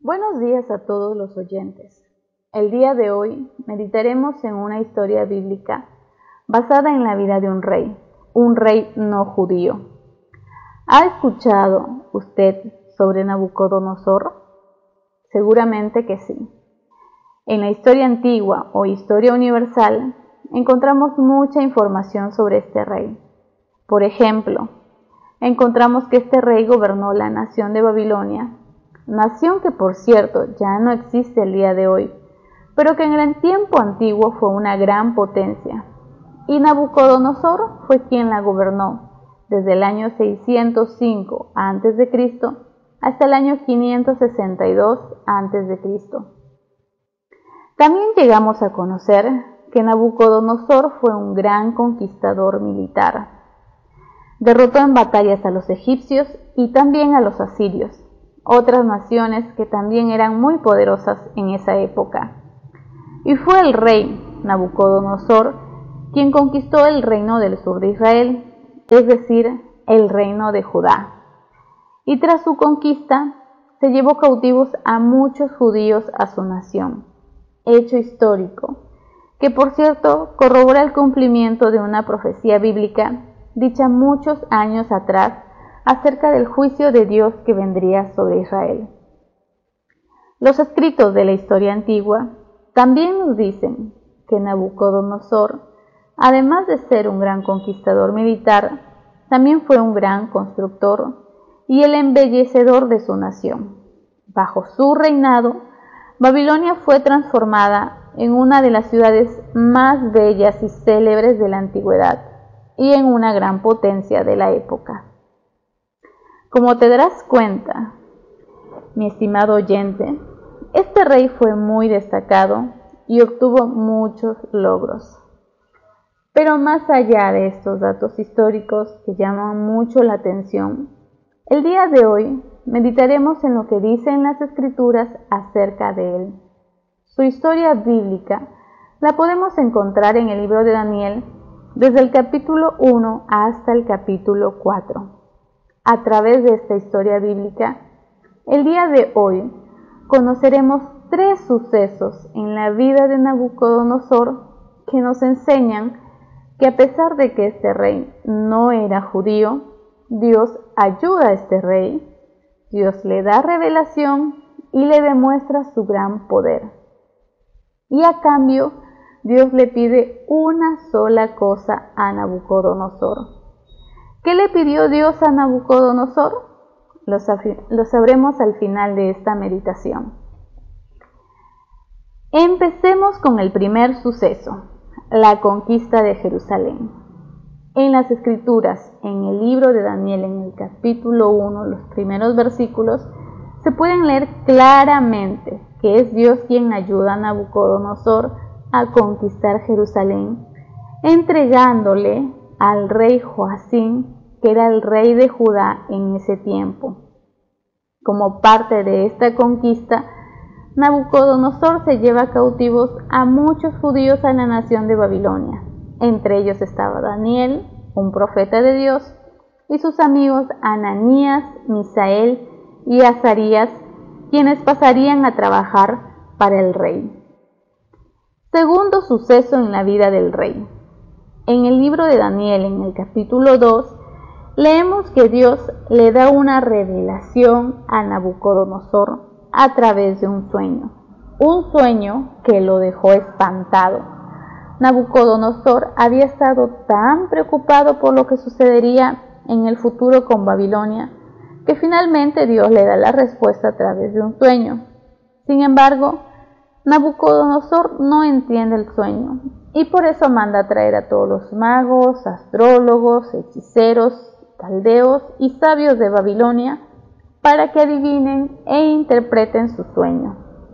Buenos días a todos los oyentes. El día de hoy meditaremos en una historia bíblica basada en la vida de un rey no judío. ¿Ha escuchado usted sobre Nabucodonosor? Seguramente que sí. En la historia antigua o historia universal encontramos mucha información sobre este rey. Por ejemplo, encontramos que este rey gobernó la nación de Babilonia, nación que por cierto ya no existe el día de hoy, pero que en el tiempo antiguo fue una gran potencia. Y Nabucodonosor fue quien la gobernó desde el año 605 a.C. hasta el año 562 a.C. También llegamos a conocer que Nabucodonosor fue un gran conquistador militar. Derrotó en batallas a los egipcios y también a los asirios, otras naciones que también eran muy poderosas en esa época. Y fue el rey Nabucodonosor quien conquistó el reino del sur de Israel, es decir, el reino de Judá. Y tras su conquista, se llevó cautivos a muchos judíos a su nación, hecho histórico, que por cierto corrobora el cumplimiento de una profecía bíblica dicha muchos años atrás acerca del juicio de Dios que vendría sobre Israel. Los escritos de la historia antigua también nos dicen que Nabucodonosor, además de ser un gran conquistador militar, también fue un gran constructor y el embellecedor de su nación. Bajo su reinado, Babilonia fue transformada en una de las ciudades más bellas y célebres de la antigüedad y en una gran potencia de la época. Como te darás cuenta, mi estimado oyente, este rey fue muy destacado y obtuvo muchos logros. Pero más allá de estos datos históricos que llaman mucho la atención, el día de hoy meditaremos en lo que dicen las Escrituras acerca de él. Su historia bíblica la podemos encontrar en el libro de Daniel desde el capítulo 1 hasta el capítulo 4. A través de esta historia bíblica, el día de hoy conoceremos 3 sucesos en la vida de Nabucodonosor que nos enseñan que a pesar de que este rey no era judío, Dios ayuda a este rey, Dios le da revelación y le demuestra su gran poder. Y a cambio, Dios le pide una sola cosa a Nabucodonosor. ¿Qué le pidió Dios a Nabucodonosor? Lo sabremos al final de esta meditación. Empecemos con el primer suceso, la conquista de Jerusalén. En las Escrituras, en el libro de Daniel, en el capítulo 1, los primeros versículos, se pueden leer claramente que es Dios quien ayuda a Nabucodonosor a conquistar Jerusalén, entregándole al rey Joacim, que era el rey de Judá en ese tiempo. Como parte de esta conquista, Nabucodonosor se lleva cautivos a muchos judíos a la nación de Babilonia. Entre ellos estaba Daniel, un profeta de Dios, y sus amigos Ananías, Misael y Azarías, quienes pasarían a trabajar para el rey. Segundo suceso en la vida del rey. En el libro de Daniel, en el capítulo 2, leemos que Dios le da una revelación a Nabucodonosor a través de un sueño que lo dejó espantado. Nabucodonosor había estado tan preocupado por lo que sucedería en el futuro con Babilonia, que finalmente Dios le da la respuesta a través de un sueño. Sin embargo, Nabucodonosor no entiende el sueño y por eso manda a traer a todos los magos, astrólogos, hechiceros, caldeos y sabios de Babilonia para que adivinen e interpreten su sueño.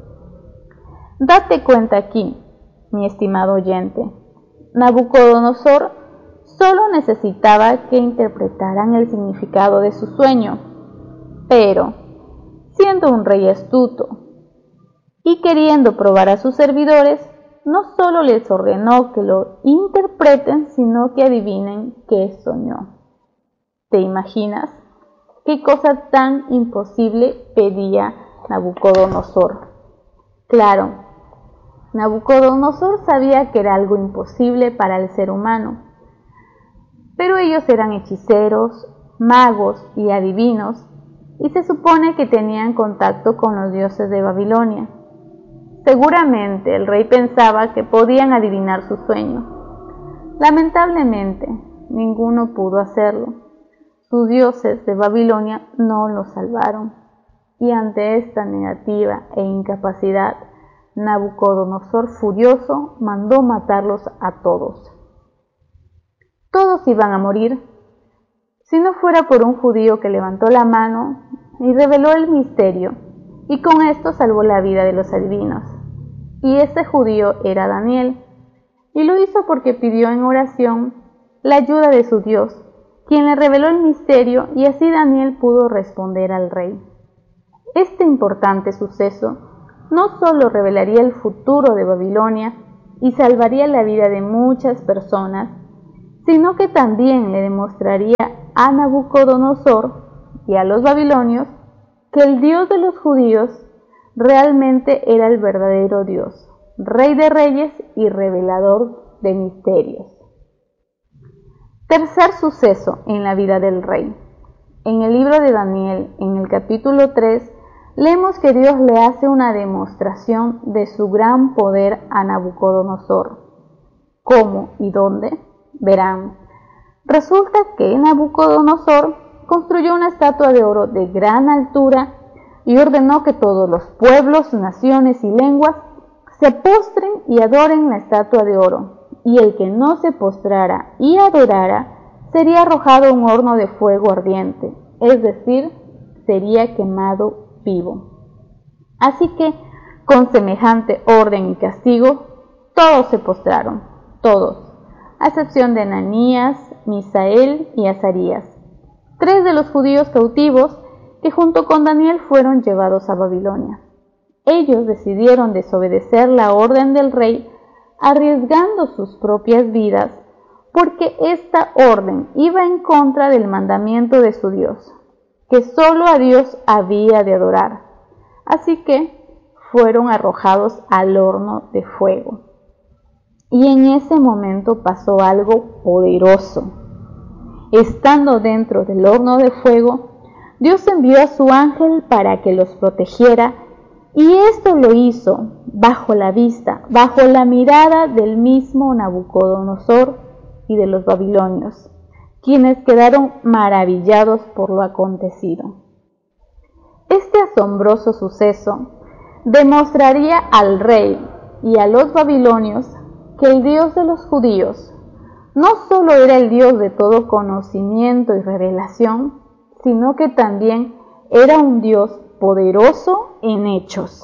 Date cuenta aquí, mi estimado oyente, Nabucodonosor solo necesitaba que interpretaran el significado de su sueño, pero siendo un rey astuto y queriendo probar a sus servidores, no solo les ordenó que lo interpreten, sino que adivinen qué soñó. ¿Te imaginas qué cosa tan imposible pedía Nabucodonosor. Claro, Nabucodonosor sabía que era algo imposible para el ser humano, pero ellos eran hechiceros, magos y adivinos, y se supone que tenían contacto con los dioses de Babilonia. Seguramente el rey pensaba que podían adivinar su sueño. Lamentablemente, ninguno pudo hacerlo. Sus dioses de Babilonia no lo salvaron, y ante esta negativa e incapacidad, Nabucodonosor furioso mandó matarlos a todos. Todos iban a morir, si no fuera por un judío que levantó la mano y reveló el misterio, y con esto salvó la vida de los adivinos. Y ese judío era Daniel, y lo hizo porque pidió en oración la ayuda de su Dios, quien le reveló el misterio, y así Daniel pudo responder al rey. Este importante suceso no solo revelaría el futuro de Babilonia y salvaría la vida de muchas personas, sino que también le demostraría a Nabucodonosor y a los babilonios que el Dios de los judíos realmente era el verdadero Dios, Rey de reyes y revelador de misterios. Tercer suceso en la vida del rey. En el libro de Daniel, en el capítulo 3, leemos que Dios le hace una demostración de su gran poder a Nabucodonosor. ¿Cómo y dónde? Verán. Resulta que Nabucodonosor construyó una estatua de oro de gran altura y ordenó que todos los pueblos, naciones y lenguas se postren y adoren la estatua de oro, y el que no se postrara y adorara sería arrojado a un horno de fuego ardiente, es decir, sería quemado vivo. Así que, con semejante orden y castigo, todos se postraron, todos, a excepción de Ananías, Misael y Azarías, 3 de los judíos cautivos que junto con Daniel fueron llevados a Babilonia. Ellos decidieron desobedecer la orden del rey, arriesgando sus propias vidas, porque esta orden iba en contra del mandamiento de su Dios, que solo a Dios había de adorar. Así que fueron arrojados al horno de fuego. Y en ese momento pasó algo poderoso. Estando dentro del horno de fuego, Dios envió a su ángel para que los protegiera, y esto lo hizo bajo la vista, bajo la mirada del mismo Nabucodonosor y de los babilonios, quienes quedaron maravillados por lo acontecido. Este asombroso suceso demostraría al rey y a los babilonios que el Dios de los judíos no solo era el Dios de todo conocimiento y revelación, sino que también era un Dios poderoso en hechos.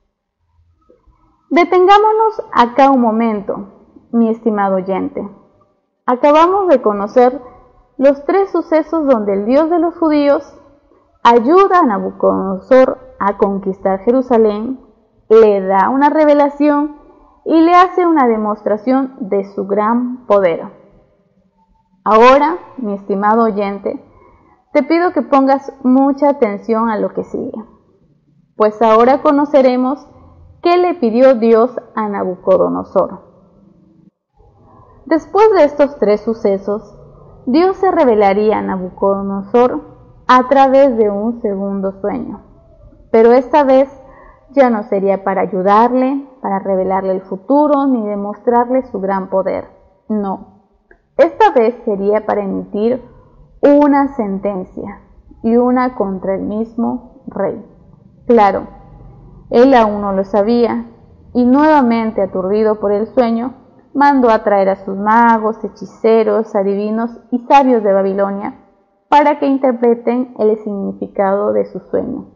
Detengámonos acá un momento, mi estimado oyente. Acabamos de conocer los 3 sucesos donde el Dios de los judíos ayuda a Nabucodonosor a conquistar Jerusalén, le da una revelación y le hace una demostración de su gran poder. Ahora, mi estimado oyente, te pido que pongas mucha atención a lo que sigue, pues ahora conoceremos qué le pidió Dios a Nabucodonosor. Después de estos 3 sucesos, Dios se revelaría a Nabucodonosor a través de un segundo sueño, pero esta vez ya no sería para ayudarle, para revelarle el futuro, ni demostrarle su gran poder. No, esta vez sería para emitir una sentencia, y una contra el mismo rey. Claro, él aún no lo sabía, y nuevamente aturdido por el sueño, mandó a traer a sus magos, hechiceros, adivinos y sabios de Babilonia para que interpreten el significado de su sueño.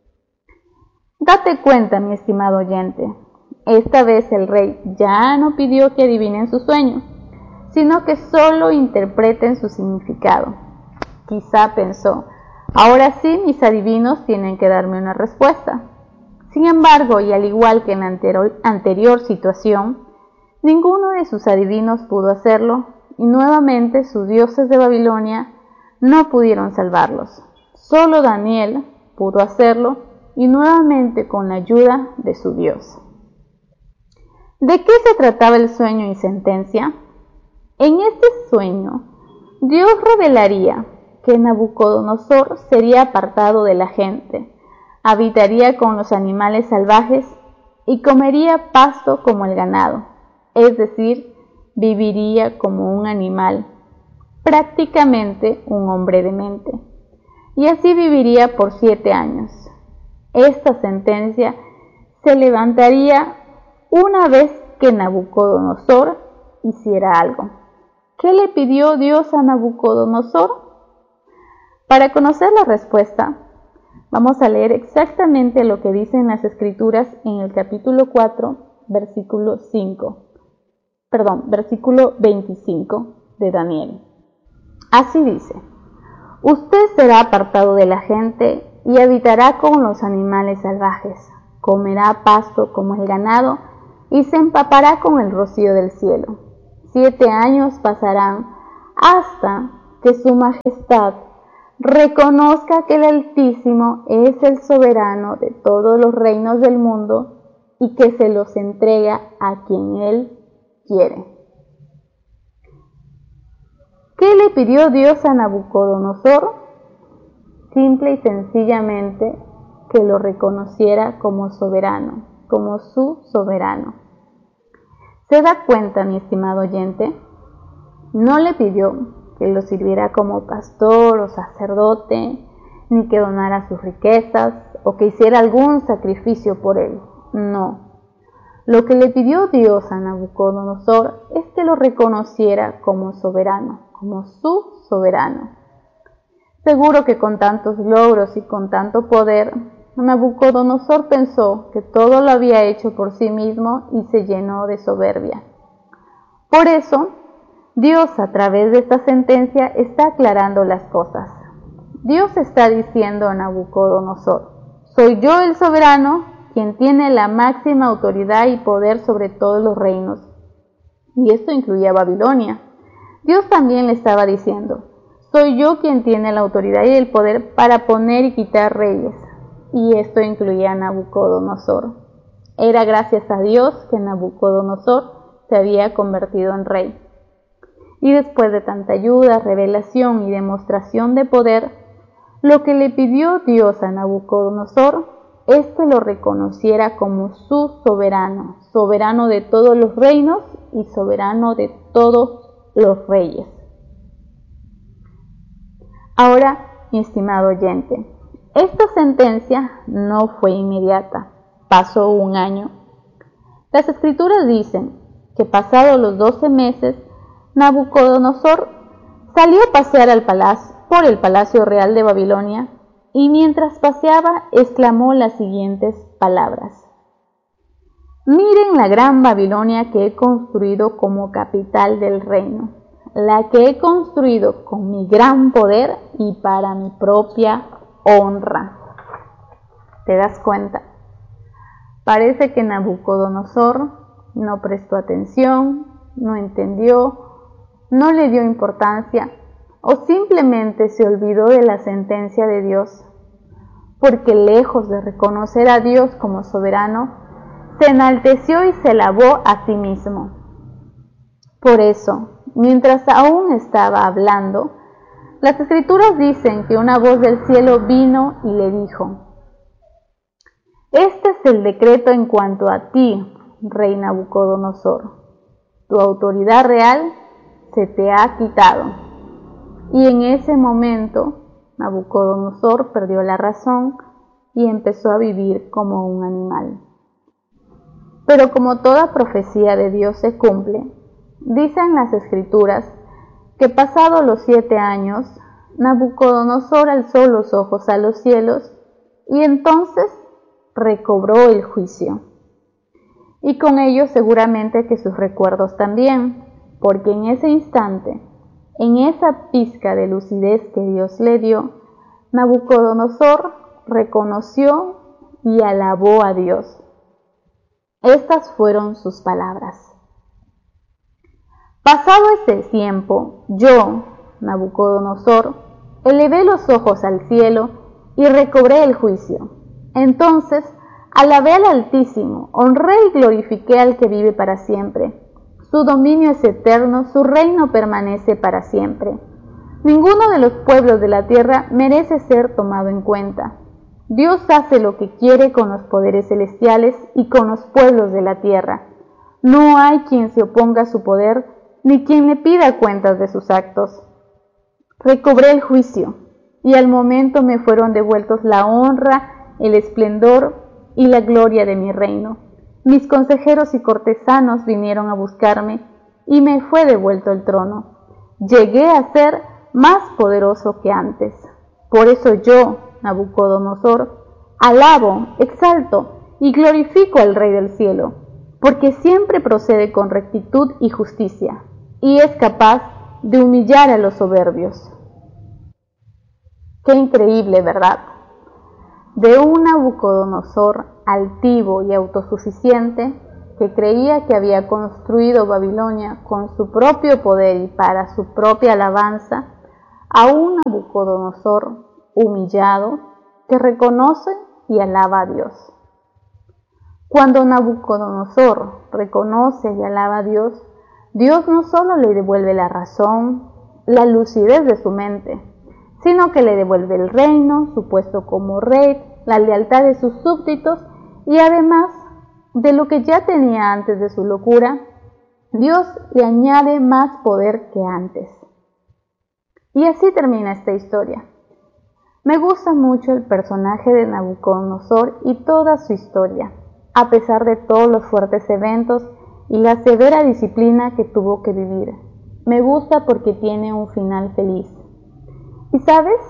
Date cuenta, mi estimado oyente, esta vez el rey ya no pidió que adivinen su sueño, sino que solo interpreten su significado. Quizá pensó, ahora sí mis adivinos tienen que darme una respuesta. Sin embargo, y al igual que en la anterior situación, ninguno de sus adivinos pudo hacerlo, y nuevamente sus dioses de Babilonia no pudieron salvarlos. Solo Daniel pudo hacerlo, y nuevamente con la ayuda de su Dios. ¿De qué se trataba el sueño y sentencia? En este sueño, Dios revelaría que Nabucodonosor sería apartado de la gente, habitaría con los animales salvajes y comería pasto como el ganado, es decir, viviría como un animal, prácticamente un hombre demente, y así viviría por 7 años. Esta sentencia se levantaría una vez que Nabucodonosor hiciera algo. ¿Qué le pidió Dios a Nabucodonosor? Para conocer la respuesta, vamos a leer exactamente lo que dicen las Escrituras en el capítulo 4, versículo 25 de Daniel. Así dice: Usted será apartado de la gente y habitará con los animales salvajes, comerá pasto como el ganado y se empapará con el rocío del cielo. 7 años pasarán hasta que su majestad reconozca que el Altísimo es el soberano de todos los reinos del mundo y que se los entrega a quien Él quiere. ¿Qué le pidió Dios a Nabucodonosor? Simple y sencillamente que lo reconociera como soberano, como su soberano. ¿Se da cuenta, mi estimado oyente? No le pidió que lo sirviera como pastor o sacerdote, ni que donara sus riquezas o que hiciera algún sacrificio por él. No. Lo que le pidió Dios a Nabucodonosor es que lo reconociera como soberano, como su soberano. Seguro que con tantos logros y con tanto poder, Nabucodonosor pensó que todo lo había hecho por sí mismo y se llenó de soberbia. Por eso, Dios a través de esta sentencia está aclarando las cosas. Dios está diciendo a Nabucodonosor: soy yo el soberano, quien tiene la máxima autoridad y poder sobre todos los reinos. Y esto incluía Babilonia. Dios también le estaba diciendo: soy yo quien tiene la autoridad y el poder para poner y quitar reyes. Y esto incluía a Nabucodonosor. Era gracias a Dios que Nabucodonosor se había convertido en rey. Y después de tanta ayuda, revelación y demostración de poder, lo que le pidió Dios a Nabucodonosor es que lo reconociera como su soberano, soberano de todos los reinos y soberano de todos los reyes. Ahora, mi estimado oyente, esta sentencia no fue inmediata, pasó 1 año. Las Escrituras dicen que pasados los 12 meses, Nabucodonosor salió a pasear por el palacio real de Babilonia y mientras paseaba exclamó las siguientes palabras: Miren la gran Babilonia que he construido como capital del reino, la que he construido con mi gran poder y para mi propia honra. ¿Te das cuenta? Parece que Nabucodonosor no prestó atención, no entendió, no le dio importancia o simplemente se olvidó de la sentencia de Dios, porque lejos de reconocer a Dios como soberano, se enalteció y se alabó a sí mismo. Por eso, mientras aún estaba hablando, las Escrituras dicen que una voz del cielo vino y le dijo: Este es el decreto en cuanto a ti, rey Nabucodonosor. Tu autoridad real se te ha quitado. Y en ese momento, Nabucodonosor perdió la razón y empezó a vivir como un animal. Pero como toda profecía de Dios se cumple, dicen las Escrituras que pasados los 7 años, Nabucodonosor alzó los ojos a los cielos y entonces recobró el juicio. Y con ello seguramente que sus recuerdos también, porque en ese instante, en esa pizca de lucidez que Dios le dio, Nabucodonosor reconoció y alabó a Dios. Estas fueron sus palabras: Pasado ese tiempo, yo, Nabucodonosor, elevé los ojos al cielo y recobré el juicio. Entonces alabé al Altísimo, honré y glorifiqué al que vive para siempre. Su dominio es eterno, su reino permanece para siempre. Ninguno de los pueblos de la tierra merece ser tomado en cuenta. Dios hace lo que quiere con los poderes celestiales y con los pueblos de la tierra. No hay quien se oponga a su poder, ni quien le pida cuentas de sus actos. Recobré el juicio, y al momento me fueron devueltos la honra, el esplendor y la gloria de mi reino. Mis consejeros y cortesanos vinieron a buscarme, y me fue devuelto el trono. Llegué a ser más poderoso que antes. Por eso yo, Nabucodonosor, alabo, exalto y glorifico al Rey del cielo, porque siempre procede con rectitud y justicia, y es capaz de humillar a los soberbios. Qué increíble, ¿verdad? De un Nabucodonosor altivo y autosuficiente, que creía que había construido Babilonia con su propio poder y para su propia alabanza, a un Nabucodonosor humillado que reconoce y alaba a Dios. Cuando Nabucodonosor reconoce y alaba a Dios, Dios no solo le devuelve la razón, la lucidez de su mente, sino que le devuelve el reino, su puesto como rey, la lealtad de sus súbditos y además de lo que ya tenía antes de su locura, Dios le añade más poder que antes. Y así termina esta historia. Me gusta mucho el personaje de Nabucodonosor y toda su historia, a pesar de todos los fuertes eventos y la severa disciplina que tuvo que vivir. Me gusta porque tiene un final feliz. ¿Y sabes?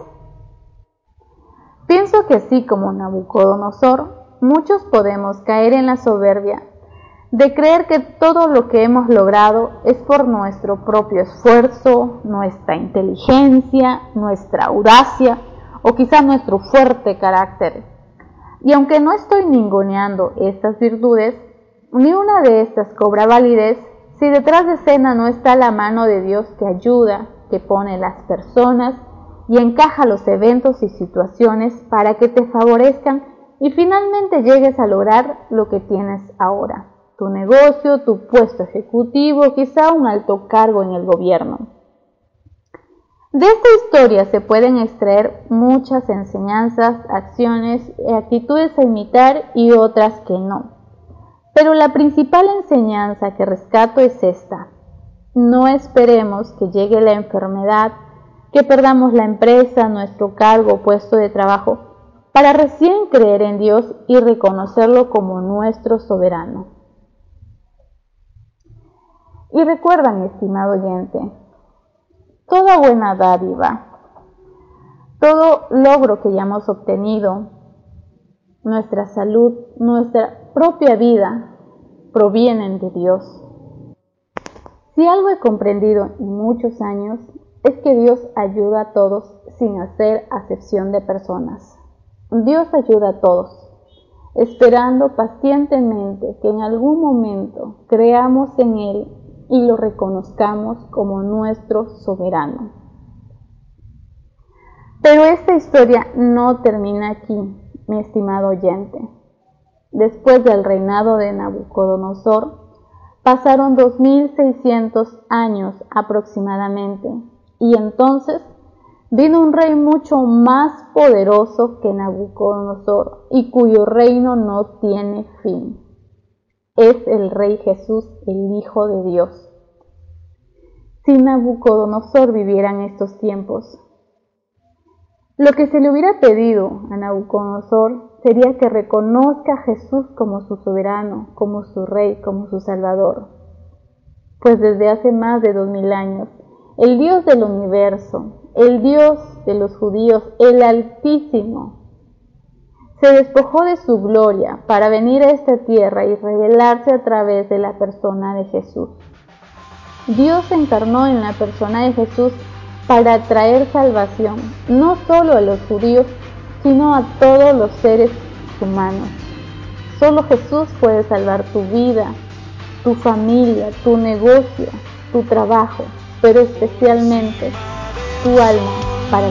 Pienso que así como Nabucodonosor, muchos podemos caer en la soberbia de creer que todo lo que hemos logrado es por nuestro propio esfuerzo, nuestra inteligencia, nuestra audacia o quizá nuestro fuerte carácter. Y aunque no estoy ninguneando estas virtudes, ni una de estas cobra validez si detrás de escena no está la mano de Dios que ayuda, que pone las personas y encaja los eventos y situaciones para que te favorezcan y finalmente llegues a lograr lo que tienes ahora, tu negocio, tu puesto ejecutivo, quizá un alto cargo en el gobierno. De esta historia se pueden extraer muchas enseñanzas, acciones y actitudes a imitar y otras que no. Pero la principal enseñanza que rescato es esta: no esperemos que llegue la enfermedad, que perdamos la empresa, nuestro cargo o puesto de trabajo, para recién creer en Dios y reconocerlo como nuestro soberano. Y recuerda, mi estimado oyente, toda buena dádiva, todo logro que hayamos obtenido, nuestra salud, nuestra propia vida, provienen de Dios. Si algo he comprendido en muchos años, es que Dios ayuda a todos sin hacer acepción de personas. Dios ayuda a todos, esperando pacientemente que en algún momento creamos en Él y lo reconozcamos como nuestro soberano. Pero esta historia no termina aquí, mi estimado oyente. Después del reinado de Nabucodonosor, pasaron 2600 años aproximadamente, y entonces vino un rey mucho más poderoso que Nabucodonosor y cuyo reino no tiene fin. Es el Rey Jesús, el Hijo de Dios. Si Nabucodonosor viviera en estos tiempos, lo que se le hubiera pedido a Nabucodonosor sería que reconozca a Jesús como su soberano, como su Rey, como su Salvador. Pues desde hace más de 2000 años, el Dios del universo, el Dios de los judíos, el Altísimo, se despojó de su gloria para venir a esta tierra y revelarse a través de la persona de Jesús. Dios se encarnó en la persona de Jesús para traer salvación, no solo a los judíos, sino a todos los seres humanos. Solo Jesús puede salvar tu vida, tu familia, tu negocio, tu trabajo, pero especialmente tu alma.